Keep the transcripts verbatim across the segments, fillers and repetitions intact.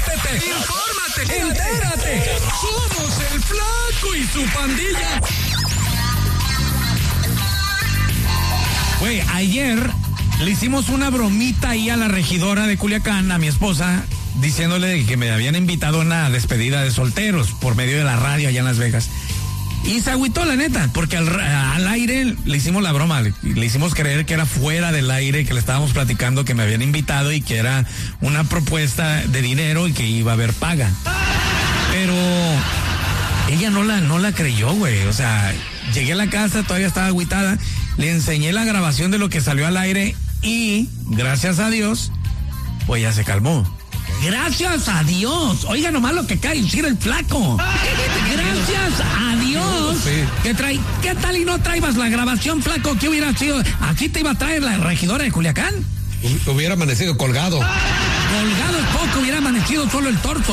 Diviértete, infórmate, entérate. Somos el Flaco y su pandilla. Güey, ayer le hicimos una bromita ahí a la regidora de Culiacán, a mi esposa, diciéndole que me habían invitado a una despedida de solteros por medio de la radio allá en Las Vegas. Y se agüitó, la neta, porque al, al aire le hicimos la broma, le, le hicimos creer que era fuera del aire, que le estábamos platicando que me habían invitado y que era una propuesta de dinero y que iba a haber paga. Pero ella no la, no la creyó, güey. O sea, llegué a la casa, todavía estaba agüitada, le enseñé la grabación de lo que salió al aire y, gracias a Dios, pues ya se calmó. Gracias a Dios. Oiga nomás lo que acaba de decir el Flaco. Gracias a Dios. Sí. ¿Qué, trae, ¿Qué tal y no traibas la grabación, Flaco? ¿Qué hubiera sido? ¿Aquí te iba a traer la regidora de Culiacán? Hubiera amanecido colgado. Colgado es poco, hubiera amanecido solo el torso.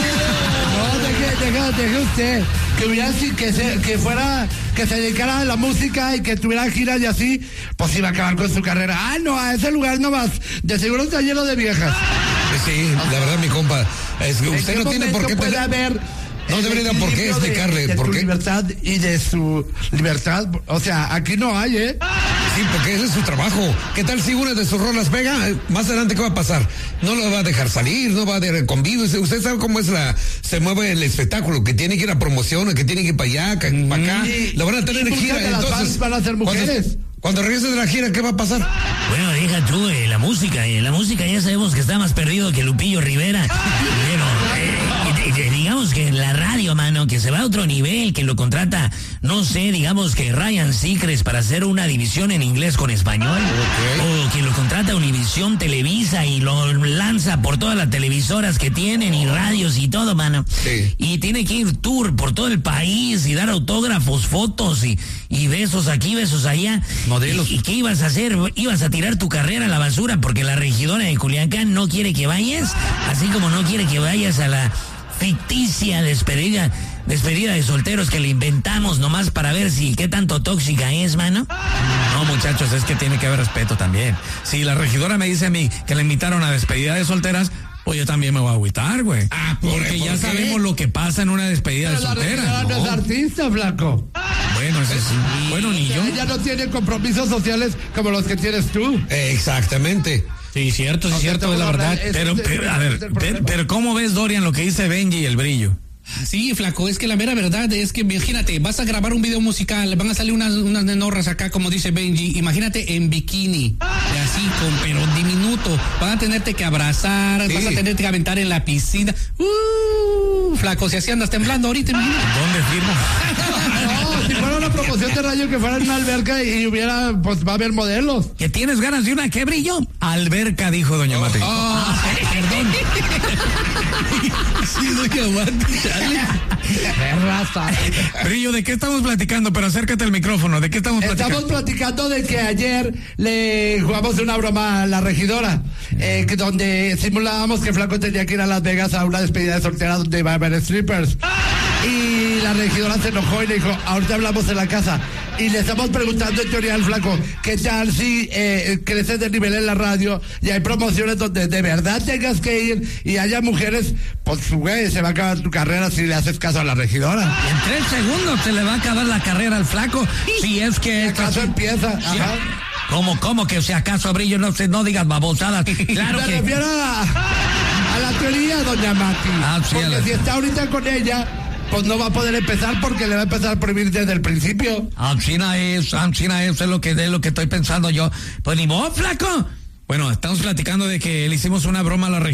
No, deje, deje, deje usted. Que hubiera que, se, que fuera, que se dedicara a la música y que tuviera giras y así, pues iba a acabar con su carrera. Ah, no, a ese lugar no vas. De seguro está lleno de viejas. Sí, la verdad, mi compa, es que usted no tiene por qué puede tener... haber No debería por qué explicarle. De, de ¿por su qué? libertad y de su libertad. O sea, aquí no hay, ¿eh? Sí, porque ese es su trabajo. ¿Qué tal si una de sus rolas pega? Más adelante, ¿qué va a pasar? No lo va a dejar salir, no va a dejar convivo. Usted sabe cómo es la, se mueve el espectáculo, que tiene que ir a promoción, que tiene que ir para allá, que para acá. Y, lo van a tener en gira. Entonces, van a ser mujeres. Cuando, cuando regrese de la gira, ¿qué va a pasar? Bueno, deja tú eh, la música. Eh, la música ya sabemos que está más perdido que Lupillo Rivera. Pero, eh, eh, digamos que la radio, mano, que se va a otro nivel, que lo contrata, no sé, digamos que Ryan Seacrest para hacer una división en inglés con español. Okay. O que lo contrata Univisión Televisa y lo lanza por todas las televisoras que tienen y radios y todo, mano. Sí. Y tiene que ir tour por todo el país y dar autógrafos, fotos y, y besos aquí, besos allá. Modelos. ¿Y, ¿Y qué ibas a hacer? ¿Ibas a tirar tu carrera a la basura porque la regidora de Culiacán no quiere que vayas? Así como no quiere que vayas a la ficticia despedida, despedida de solteros que le inventamos nomás para ver si qué tanto tóxica es, mano. No, muchachos, es que tiene que haber respeto también. Si la regidora me dice a mí que la invitaron a despedida de solteras, pues yo también me voy a agüitar, güey. Ah, porque ¿por ya qué? Sabemos lo que pasa en una despedida Pero de solteras. La regidora no es artista, Flaco. Bueno, ese sí. Bueno, ni yo. Ella no tiene compromisos sociales como los que tienes tú. Exactamente. Sí, cierto, sí, cierto, es la verdad. Es, pero, es, pero, es, a ver, es pero, pero ¿cómo ves, Dorian, lo que dice Benji y el brillo? Sí, Flaco, es que la mera verdad es que imagínate, vas a grabar un video musical, van a salir unas, unas nenorras acá, como dice Benji, imagínate en bikini, así, con, pero diminuto, van a tenerte que abrazar, sí. Vas a tenerte que aventar en la piscina. Uh, Flaco, si así andas temblando ahorita, imagínate. ¿Dónde firmo? No, si fuera una promoción de radio que fuera en una alberca y hubiera, pues va a haber modelos. ¿Que tienes ganas de una qué, brillo? Alberca, dijo doña oh, Mati. Oh, perdón. Sí, doña Mati. Brillo, ¿de qué estamos platicando? Pero acércate al micrófono, ¿de qué estamos platicando? Estamos platicando de que ayer le jugamos una broma a la regidora, eh, que donde simulábamos que Flaco tenía que ir a Las Vegas a una despedida de soltera donde iba a haber strippers. Y la regidora se enojó y le dijo, ahorita hablamos en la casa. Y le estamos preguntando en teoría al Flaco, ¿qué tal si eh, creces de nivel en la radio y hay promociones donde de verdad tengas que ir y haya mujeres? Pues, güey, se va a acabar tu carrera si le haces caso a la regidora. En tres segundos se le va a acabar la carrera al Flaco, si es que... Si acaso empieza, ajá. ¿Cómo, cómo que si acaso, Brillo, no, no digas babosadas? Claro Me que... refiero a, a la teoría, doña Mati. Ah, sí, porque la... si está ahorita con ella, pues no va a poder empezar porque le va a empezar a prohibir desde el principio. Ancina es, Ancina es, es lo que, es lo que estoy pensando yo. Pues ni modo, Flaco. Bueno, estamos platicando de que le hicimos una broma a la región.